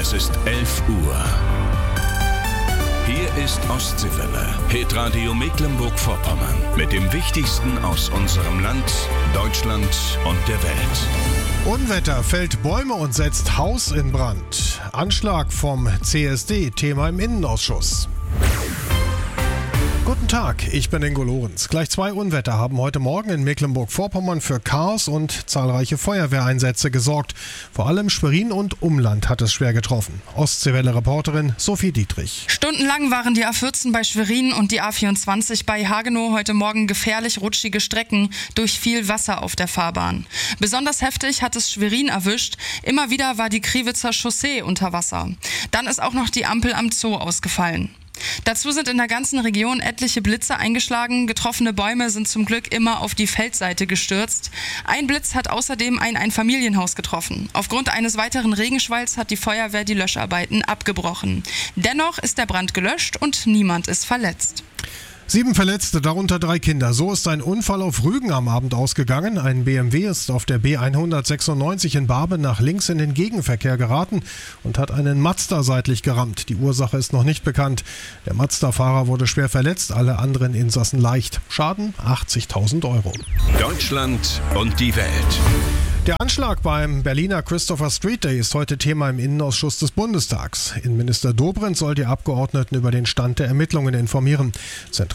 Es ist 11 Uhr. Hier ist Ostseewelle, Hitradio Mecklenburg-Vorpommern. Mit dem Wichtigsten aus unserem Land, Deutschland und der Welt. Unwetter fällt Bäume und setzt Haus in Brand. Anschlag vom CSD, Thema im Innenausschuss. Guten Tag, ich bin Ingo Lorenz. Gleich 2 Unwetter haben heute Morgen in Mecklenburg-Vorpommern für Chaos und zahlreiche Feuerwehreinsätze gesorgt. Vor allem Schwerin und Umland hat es schwer getroffen. Ostseewelle-Reporterin Sophie Dietrich. Stundenlang waren die A14 bei Schwerin und die A24 bei Hagenow heute Morgen gefährlich rutschige Strecken durch viel Wasser auf der Fahrbahn. Besonders heftig hat es Schwerin erwischt. Immer wieder war die Kriwitzer Chaussee unter Wasser. Dann ist auch noch die Ampel am Zoo ausgefallen. Dazu sind in der ganzen Region etliche Blitze eingeschlagen. Getroffene Bäume sind zum Glück immer auf die Feldseite gestürzt. Ein Blitz hat außerdem ein Einfamilienhaus getroffen. Aufgrund eines weiteren Regenschwalls hat die Feuerwehr die Löscharbeiten abgebrochen. Dennoch ist der Brand gelöscht und niemand ist verletzt. 7 Verletzte, darunter 3 Kinder. So ist ein Unfall auf Rügen am Abend ausgegangen. Ein BMW ist auf der B196 in Barbe nach links in den Gegenverkehr geraten und hat einen Mazda seitlich gerammt. Die Ursache ist noch nicht bekannt. Der Mazda-Fahrer wurde schwer verletzt, alle anderen Insassen leicht. Schaden 80.000 €. Deutschland und die Welt. Der Anschlag beim Berliner Christopher Street Day ist heute Thema im Innenausschuss des Bundestags. Innenminister Dobrindt soll die Abgeordneten über den Stand der Ermittlungen informieren.